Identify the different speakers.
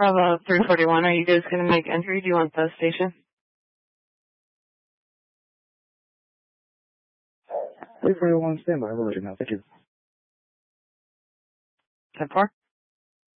Speaker 1: Bravo 341, are you guys going to make entry? Do you want the station?
Speaker 2: 341, stand by. We're ready now. Thank you.
Speaker 1: 10-4.